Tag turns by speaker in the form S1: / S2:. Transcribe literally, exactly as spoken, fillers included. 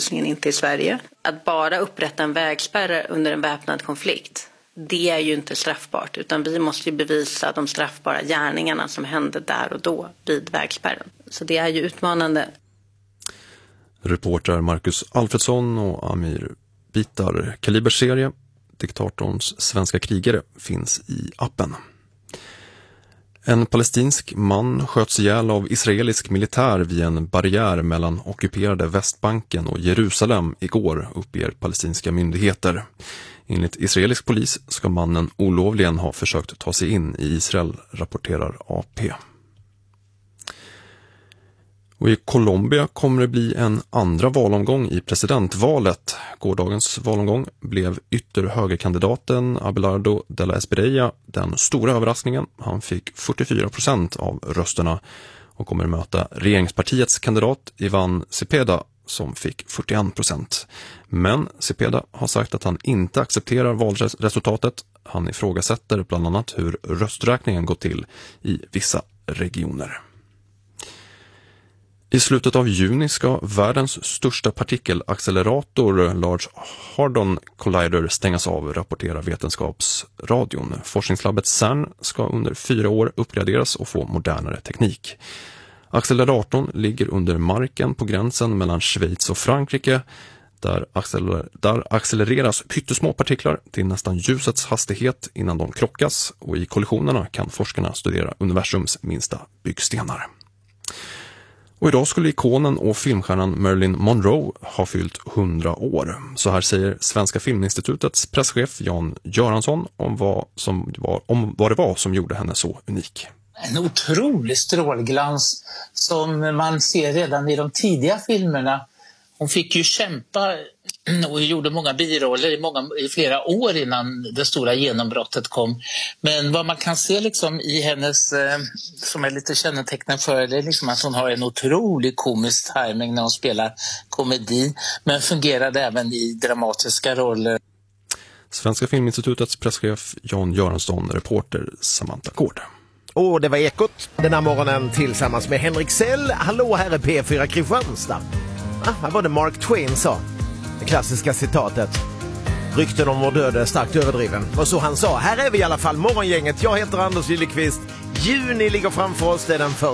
S1: bevisningen inte i Sverige. Att bara upprätta en vägspärr under en väpnad konflikt, det är ju inte straffbart, utan vi måste ju bevisa de straffbara gärningarna som hände där och då vid vägspärren. Så det är ju utmanande.
S2: Reporter Marcus Alfredsson och Amir Bitar. Kalibers serie Diktatorns svenska krigare finns i appen. En palestinsk man sköts ihjäl av israelisk militär vid en barriär mellan ockuperade Västbanken och Jerusalem igår, uppger palestinska myndigheter. Enligt israelisk polis ska mannen olovligen ha försökt ta sig in i Israel, rapporterar A P. Och i Colombia kommer det bli en andra valomgång i presidentvalet. Gårdagens valomgång blev ytterhögerkandidaten Abelardo de la Espriella den stora överraskningen. Han fick fyrtiofyra procent av rösterna och kommer möta regeringspartiets kandidat Iván Cepeda som fick fyrtioen procent. Men Cepeda har sagt att han inte accepterar valresultatet. Han ifrågasätter bland annat hur rösträkningen går till i vissa regioner. I slutet av juni ska världens största partikelaccelerator Large Hadron Collider stängas av, rapporterar Vetenskapsradion. Forskningslabbet CERN ska under fyra år uppgraderas och få modernare teknik. Acceleratorn ligger under marken på gränsen mellan Schweiz och Frankrike. Där, accelerer- där accelereras pyttesmå partiklar till nästan ljusets hastighet innan de krockas, och i kollisionerna kan forskarna studera universums minsta byggstenar. Och idag skulle ikonen och filmstjärnan Marilyn Monroe ha fyllt hundra år. Så här säger Svenska Filminstitutets presschef Jan Göransson om vad, som var, om vad det var som gjorde henne så unik.
S3: En otrolig strålglans som man ser redan i de tidiga filmerna. Hon fick ju kämpa och gjorde många biroller i, många, i flera år innan det stora genombrottet kom. Men vad man kan se liksom i hennes, eh, som är lite kännetecknande för det, är liksom att hon har en otrolig komisk timing när hon spelar komedi, men fungerade även i dramatiska roller.
S2: Svenska Filminstitutets presschef Jan Göransson, reporter Samantha Gård.
S4: Och det var Ekot den här morgonen tillsammans med Henrik Sell. Hallå, här är P fyra Kristianstad. Ah, här var det Mark Twain sa. Det klassiska citatet. Rykten om vår död är starkt överdriven. Och så han sa. Här är vi i alla fall, morgongänget. Jag heter Anders Gillekvist. Juni ligger framför oss, det är den första.